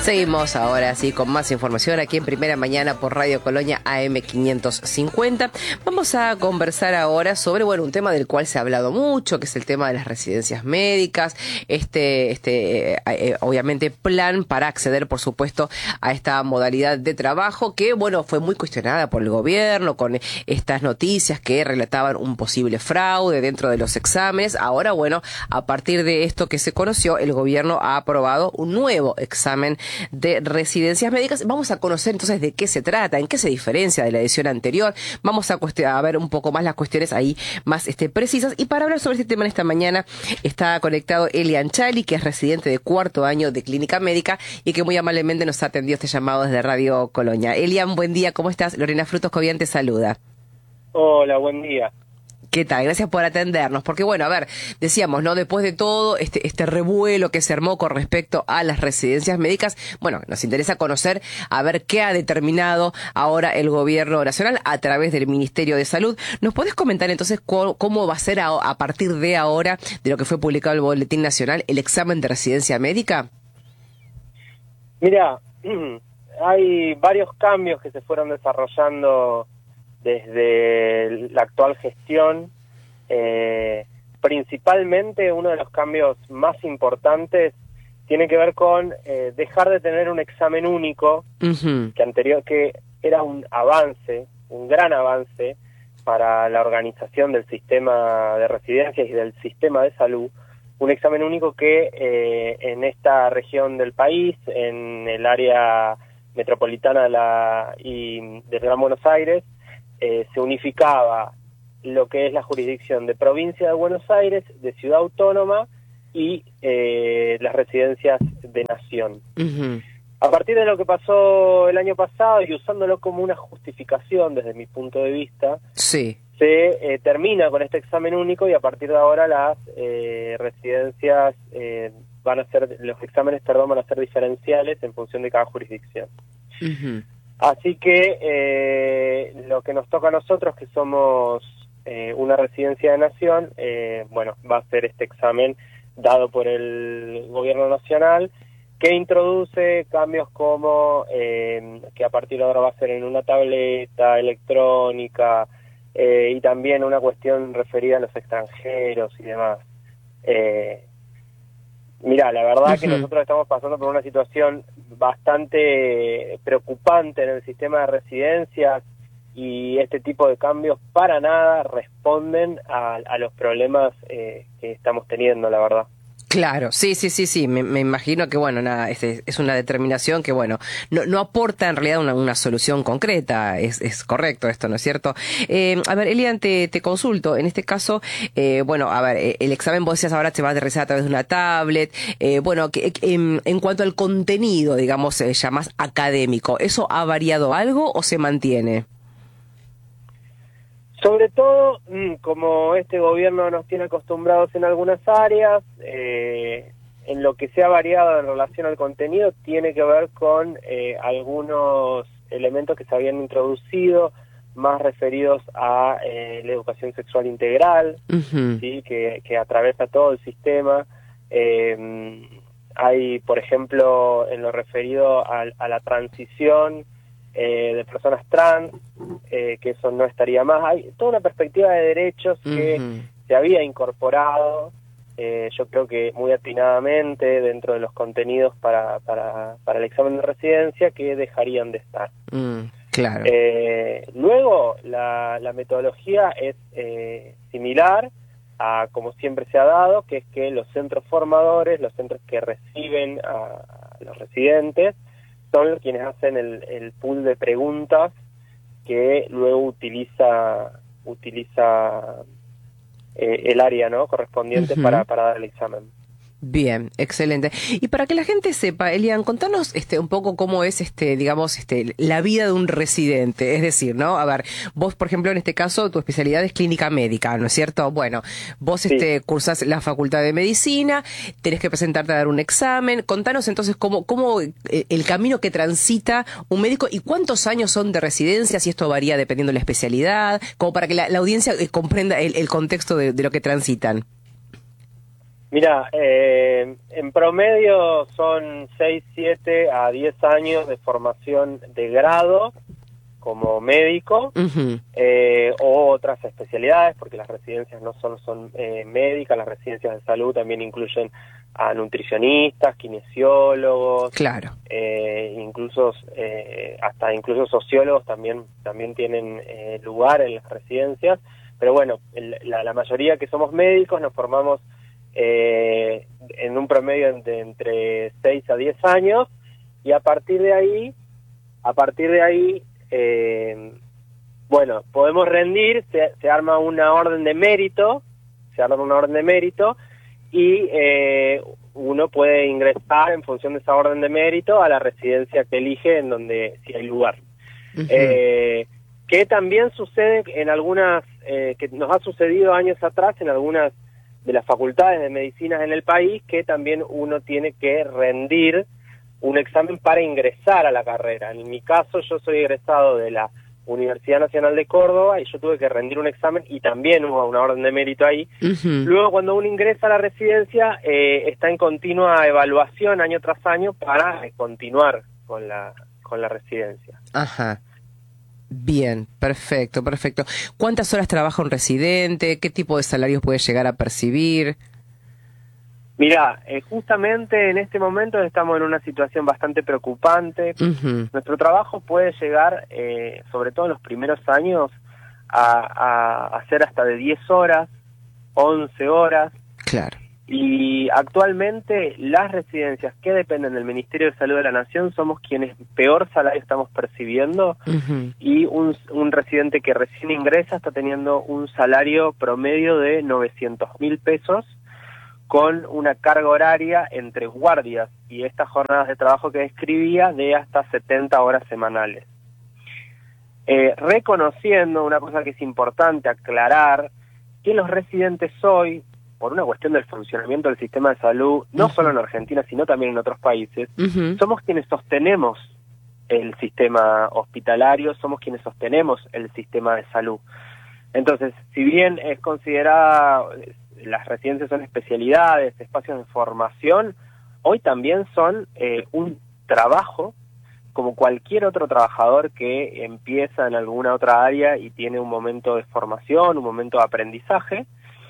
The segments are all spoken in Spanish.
Seguimos ahora sí con más información aquí en Primera Mañana por Radio Colonia AM550. Vamos a conversar ahora sobre, un tema del cual se ha hablado mucho, que es el tema de las residencias médicas, obviamente plan para acceder, por supuesto, a esta modalidad de trabajo que, fue muy cuestionada por el gobierno con estas noticias que relataban un posible fraude dentro de los exámenes. Ahora, a partir de esto que se conoció, el gobierno ha aprobado un nuevo examen de residencias médicas. Vamos a conocer entonces de qué se trata, en qué se diferencia de la edición anterior. Vamos a ver un poco más las cuestiones ahí más precisas. Y para hablar sobre este tema en esta mañana está conectado Elian Chali, que es residente de 4º año de clínica médica y que muy amablemente nos ha atendido este llamado desde Radio Colonia. Elian, buen día, ¿cómo estás? Lorena Frutos Cobian te saluda. Hola, buen día. ¿Qué tal? Gracias por atendernos, porque decíamos, ¿no? Después de todo este revuelo que se armó con respecto a las residencias médicas, nos interesa conocer, a ver qué ha determinado ahora el gobierno nacional a través del Ministerio de Salud. ¿Nos podés comentar entonces cómo va a ser a partir de ahora, de lo que fue publicado en el Boletín Nacional, el examen de residencia médica? Mira, hay varios cambios que se fueron desarrollando desde la actual gestión. Principalmente uno de los cambios más importantes tiene que ver con dejar de tener un examen único, que era un gran avance para la organización del sistema de residencias y del sistema de salud. Un examen único que en esta región del país, en el área metropolitana del Gran Buenos Aires, se unificaba lo que es la jurisdicción de Provincia de Buenos Aires, de Ciudad Autónoma y las residencias de Nación. A partir de lo que pasó el año pasado y usándolo como una justificación desde mi punto de vista, sí, se termina con este examen único y a partir de ahora las residencias los exámenes van a ser diferenciales en función de cada jurisdicción. Así que lo que nos toca a nosotros, que somos una residencia de Nación, va a ser este examen dado por el gobierno nacional, que introduce cambios como que a partir de ahora va a ser en una tableta electrónica y también una cuestión referida a los extranjeros y demás. Mira, la verdad que nosotros estamos pasando por una situación bastante preocupante en el sistema de residencias y este tipo de cambios para nada responden a los problemas que estamos teniendo, la verdad. Claro, sí, me imagino que es una determinación que no aporta en realidad una solución concreta, es correcto esto, ¿no es cierto? Elian, te consulto, en este caso, el examen vos decías ahora se va a realizar a través de una tablet, en cuanto al contenido, digamos, ya más académico, ¿eso ha variado algo o se mantiene? Sobre todo, como este gobierno nos tiene acostumbrados en algunas áreas, en lo que se ha variado en relación al contenido tiene que ver con algunos elementos que se habían introducido, más referidos a la educación sexual integral, ¿sí? que atraviesa todo el sistema. Hay, por ejemplo, en lo referido a la transición de personas trans, que eso no estaría más. Hay toda una perspectiva de derechos que se había incorporado, yo creo que muy atinadamente dentro de los contenidos para el examen de residencia, que dejarían de estar. Claro. Luego, la metodología es similar a como siempre se ha dado, que es que los centros formadores, los centros que reciben a los residentes, son quienes hacen el pool de preguntas que luego utiliza el área, ¿no?, correspondiente para dar el examen. Bien, excelente. Y para que la gente sepa, Elian, contanos un poco cómo es la vida de un residente, es decir, ¿no? A ver, vos, por ejemplo, en este caso, tu especialidad es clínica médica, ¿no es cierto? Bueno, vos Sí. cursás la Facultad de Medicina, tenés que presentarte a dar un examen. Contanos entonces cómo el camino que transita un médico y cuántos años son de residencia, si esto varía dependiendo de la especialidad, como para que la audiencia comprenda el contexto de lo que transitan. Mira, en promedio son 6, 7 a 10 años de formación de grado como médico, o otras especialidades, porque las residencias no solo son médicas, las residencias de salud también incluyen a nutricionistas, kinesiólogos, claro, incluso incluso sociólogos también tienen lugar en las residencias, pero bueno, la mayoría que somos médicos nos formamos en un promedio de entre 6 a 10 años, y a partir de ahí bueno, podemos rendir, se arma una orden de mérito, y uno puede ingresar en función de esa orden de mérito a la residencia que elige, en donde si hay lugar. Que también sucede en algunas, que nos ha sucedido años atrás en algunas de las facultades de medicina en el país, que también uno tiene que rendir un examen para ingresar a la carrera. En mi caso, yo soy egresado de la Universidad Nacional de Córdoba y yo tuve que rendir un examen y también hubo una orden de mérito ahí. Luego, cuando uno ingresa a la residencia, está en continua evaluación año tras año para continuar con la residencia. Ajá. Bien, perfecto. ¿Cuántas horas trabaja un residente? ¿Qué tipo de salarios puede llegar a percibir? Mirá, justamente en este momento estamos en una situación bastante preocupante. Nuestro trabajo puede llegar, sobre todo en los primeros años, a ser hasta de 10 horas, 11 horas. Claro. Y actualmente las residencias que dependen del Ministerio de Salud de la Nación somos quienes peor salario estamos percibiendo, y un residente que recién ingresa está teniendo un salario promedio de 900.000 pesos, con una carga horaria entre guardias y estas jornadas de trabajo que describía de hasta 70 horas semanales. Reconociendo una cosa que es importante aclarar, que los residentes hoy, por una cuestión del funcionamiento del sistema de salud, no solo en Argentina, sino también en otros países, somos quienes sostenemos el sistema hospitalario, somos quienes sostenemos el sistema de salud. Entonces, si bien es considerada, las residencias son especialidades, espacios de formación, hoy también son un trabajo como cualquier otro trabajador que empieza en alguna otra área y tiene un momento de formación, un momento de aprendizaje,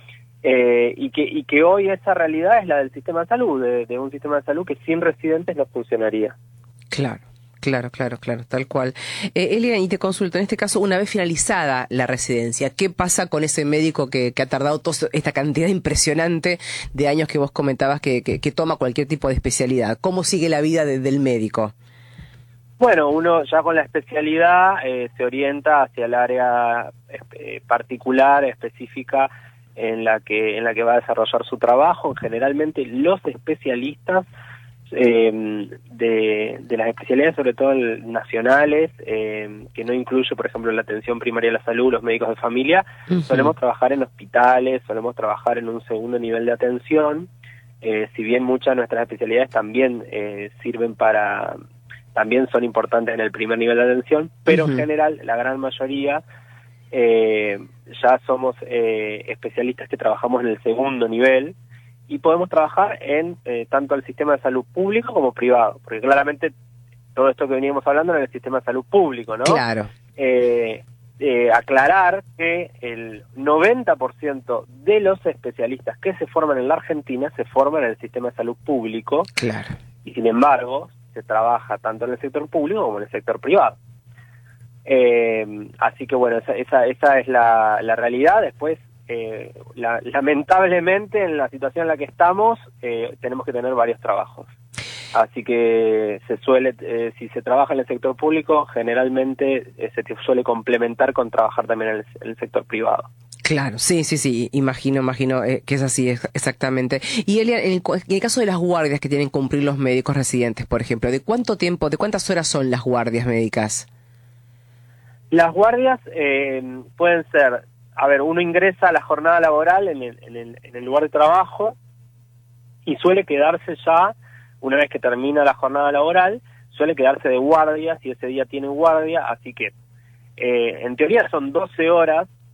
y que hoy esa realidad es la del sistema de salud, de un sistema de salud que sin residentes no funcionaría. Claro, tal cual. Elian, y te consulto, en este caso, una vez finalizada la residencia, ¿qué pasa con ese médico que ha tardado toda esta cantidad impresionante de años que vos comentabas que toma cualquier tipo de especialidad? ¿Cómo sigue la vida del médico? Bueno, uno ya con la especialidad se orienta hacia el área particular, específica, en la que va a desarrollar su trabajo. Generalmente los especialistas de las especialidades, sobre todo nacionales, que no incluye, por ejemplo, la atención primaria de la salud, los médicos de familia, solemos trabajar en hospitales, solemos trabajar en un segundo nivel de atención, si bien muchas de nuestras especialidades también también son importantes en el primer nivel de atención, pero en general, la gran mayoría, ya somos especialistas que trabajamos en el segundo nivel, y podemos trabajar en tanto el sistema de salud público como privado, porque claramente todo esto que veníamos hablando era el sistema de salud público, ¿no? Claro. Aclarar que el 90% de los especialistas que se forman en la Argentina se forman en el sistema de salud público. Claro. Y sin embargo, se trabaja tanto en el sector público como en el sector privado. Así que bueno, esa es la realidad. Después, lamentablemente, en la situación en la que estamos, tenemos que tener varios trabajos. Así que si se trabaja en el sector público, generalmente se suele complementar con trabajar también en el sector privado. Claro, sí, imagino que es así, exactamente. Y Elian, en el caso de las guardias que tienen que cumplir los médicos residentes, por ejemplo, ¿de cuántas horas son las guardias médicas? Las guardias pueden ser, uno ingresa a la jornada laboral en el lugar de trabajo y suele quedarse ya, una vez que termina la jornada laboral, suele quedarse de guardia, si ese día tiene guardia, así que en teoría son 12 horas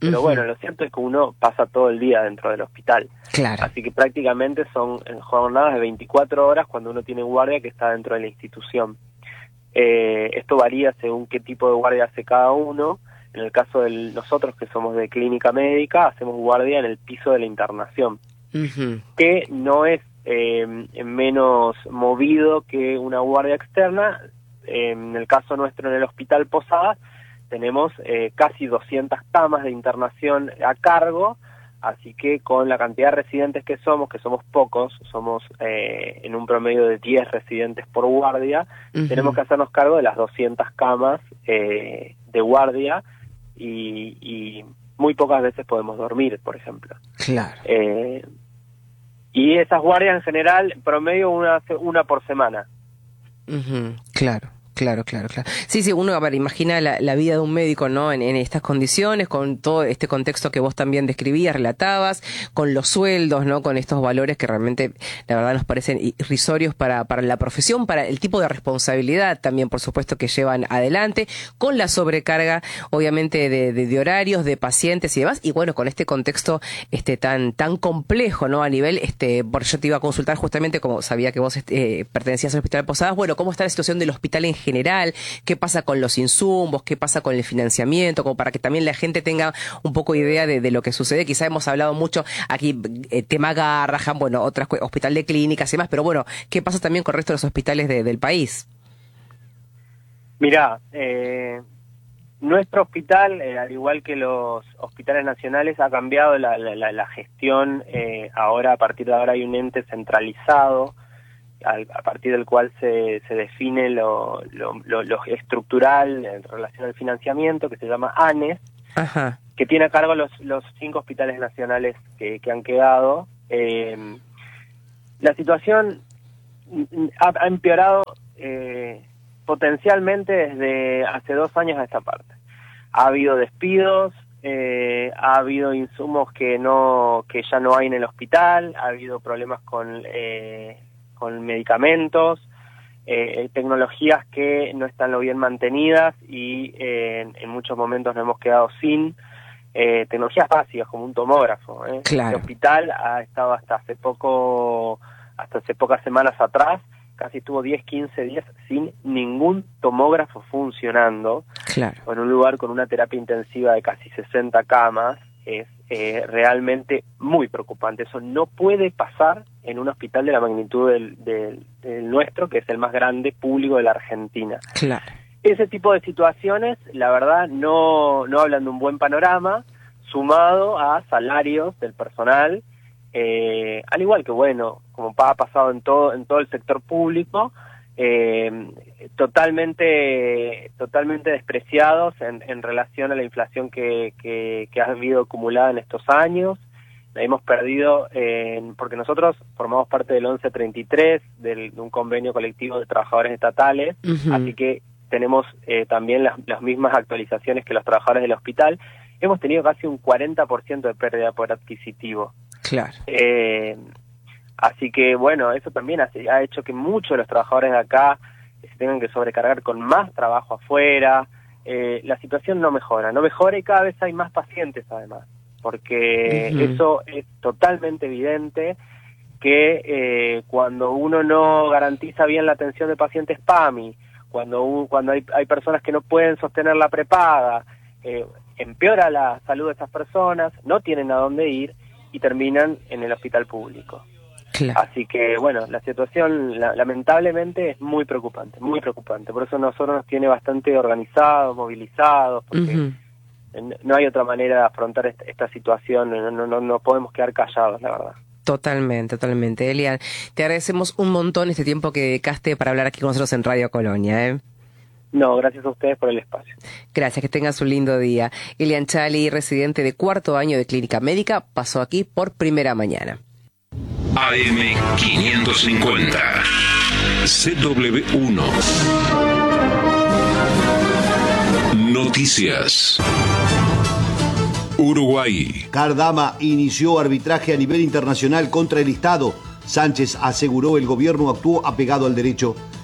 Pero bueno, lo cierto es que uno pasa todo el día dentro del hospital. Claro. Así que prácticamente son jornadas de 24 horas cuando uno tiene guardia que está dentro de la institución. Esto varía según qué tipo de guardia hace cada uno. En el caso de nosotros, que somos de clínica médica, hacemos guardia en el piso de la internación, que no es menos movido que una guardia externa. En el caso nuestro, en el Hospital Posadas, tenemos casi 200 camas de internación a cargo, así que con la cantidad de residentes que somos pocos, somos en un promedio de 10 residentes por guardia, tenemos que hacernos cargo de las 200 camas de guardia, y muy pocas veces podemos dormir, por ejemplo. Claro. Y esas guardias en general, en promedio una por semana. Claro. Sí, uno, a ver, imagina la vida de un médico, ¿no? En estas condiciones, con todo este contexto que vos también describías, relatabas, con los sueldos, ¿no? Con estos valores que realmente, la verdad, nos parecen irrisorios para la profesión, para el tipo de responsabilidad también, por supuesto, que llevan adelante, con la sobrecarga, obviamente, de horarios, de pacientes y demás, y bueno, con este contexto tan complejo, ¿no? A nivel, por yo te iba a consultar justamente, como sabía que vos pertenecías al Hospital Posadas, bueno, ¿cómo está la situación del hospital en general? ¿Qué pasa con los insumos? ¿Qué pasa con el financiamiento? Como para que también la gente tenga un poco idea de lo que sucede. Quizá hemos hablado mucho aquí, tema Garrahan, bueno, otras hospital de clínicas y demás, pero bueno, ¿qué pasa también con el resto de los hospitales del país? Mirá, nuestro hospital, al igual que los hospitales nacionales, ha cambiado la gestión. Ahora, a partir de ahora, hay un ente centralizado a partir del cual se define lo estructural en relación al financiamiento, que se llama ANES, que tiene a cargo los 5 hospitales nacionales que han quedado. La situación ha empeorado potencialmente desde hace 2 años a esta parte. Ha habido despidos, ha habido insumos que ya no hay en el hospital, ha habido problemas con medicamentos, tecnologías que no están lo bien mantenidas y en muchos momentos nos hemos quedado sin tecnologías básicas como un tomógrafo. Claro. El hospital ha estado hasta hace pocas semanas atrás, casi estuvo 10-15 días sin ningún tomógrafo funcionando. Claro. En un lugar con una terapia intensiva de casi 60 camas. Es realmente muy preocupante. Eso no puede pasar en un hospital de la magnitud del nuestro, que es el más grande público de la Argentina. Claro. Ese tipo de situaciones, la verdad, no hablan de un buen panorama, sumado a salarios del personal, al igual que, bueno, como ha pasado en todo el sector público, totalmente despreciados en relación a la inflación que ha habido acumulada en estos años. La hemos perdido porque nosotros formamos parte del 1133, de un convenio colectivo de trabajadores estatales, así que tenemos también las mismas actualizaciones que los trabajadores del hospital. Hemos tenido casi un 40% de pérdida de poder adquisitivo. Claro. Así que, bueno, eso también ha hecho que muchos de los trabajadores de acá se tengan que sobrecargar con más trabajo afuera. La situación no mejora y cada vez hay más pacientes además, porque eso es totalmente evidente que cuando uno no garantiza bien la atención de pacientes PAMI, cuando hay personas que no pueden sostener la prepaga, empeora la salud de esas personas, no tienen a dónde ir y terminan en el hospital público. Claro. Así que, bueno, la situación lamentablemente es muy preocupante. Por eso nosotros nos tiene bastante organizados, movilizados, porque no hay otra manera de afrontar esta situación. No podemos quedar callados, la verdad. Totalmente. Elian, te agradecemos un montón este tiempo que dedicaste para hablar aquí con nosotros en Radio Colonia. No, gracias a ustedes por el espacio. Gracias, que tengas un lindo día. Elian Chali, residente de 4º año de Clínica Médica, pasó aquí por Primera Mañana. AM 550 CW1 Noticias. Uruguay. Cardama inició arbitraje a nivel internacional contra el Estado. Sánchez aseguró el gobierno actuó apegado al derecho.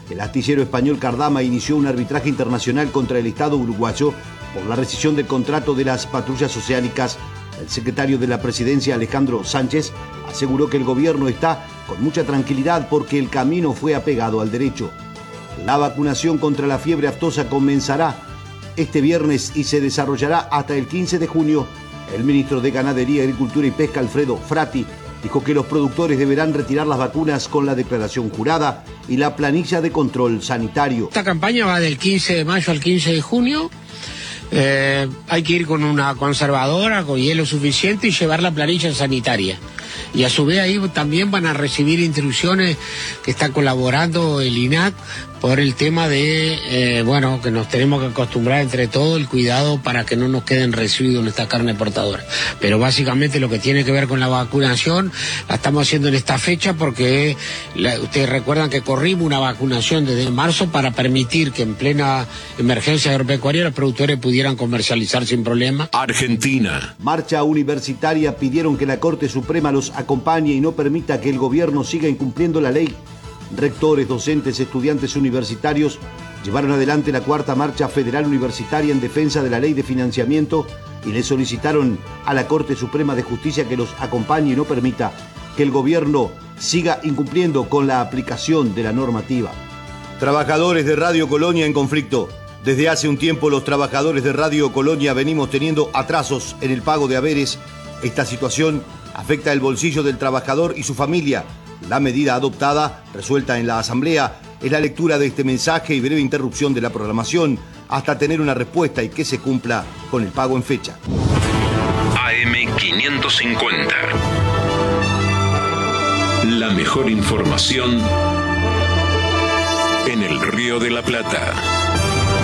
El astillero español Cardama inició un arbitraje internacional contra el Estado uruguayo por la rescisión del contrato de las patrullas oceánicas. El secretario de la Presidencia, Alejandro Sánchez, aseguró que el gobierno está con mucha tranquilidad porque el camino fue apegado al derecho. La vacunación contra la fiebre aftosa comenzará este viernes y se desarrollará hasta el 15 de junio. El ministro de Ganadería, Agricultura y Pesca, Alfredo Frati, dijo que los productores deberán retirar las vacunas con la declaración jurada y la planilla de control sanitario. Esta campaña va del 15 de mayo al 15 de junio. Hay que ir con una conservadora, con hielo suficiente y llevar la planilla sanitaria. Y a su vez ahí también van a recibir instrucciones que está colaborando el INAC por el tema de, que nos tenemos que acostumbrar entre todos el cuidado para que no nos queden residuos en esta carne portadora. Pero básicamente lo que tiene que ver con la vacunación la estamos haciendo en esta fecha porque ustedes recuerdan que corrimos una vacunación desde marzo para permitir que en plena emergencia agropecuaria los productores pudieran comercializar sin problema. Argentina. Marcha universitaria pidieron que la Corte Suprema los acompañe y no permita que el gobierno siga incumpliendo la ley. Rectores, docentes, estudiantes universitarios llevaron adelante la cuarta marcha federal universitaria en defensa de la ley de financiamiento y le solicitaron a la Corte Suprema de Justicia que los acompañe y no permita que el gobierno siga incumpliendo con la aplicación de la normativa. Trabajadores de Radio Colonia en conflicto. Desde hace un tiempo los trabajadores de Radio Colonia venimos teniendo atrasos en el pago de haberes. Esta situación afecta el bolsillo del trabajador y su familia. La medida adoptada, resuelta en la Asamblea, es la lectura de este mensaje y breve interrupción de la programación hasta tener una respuesta y que se cumpla con el pago en fecha. AM 550. La mejor información en el Río de la Plata.